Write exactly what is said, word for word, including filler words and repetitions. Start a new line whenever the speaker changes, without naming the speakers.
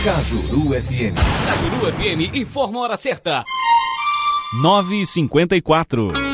Cajuru F M.
Cajuru F M informa a hora certa.
nove e cinquenta e quatro.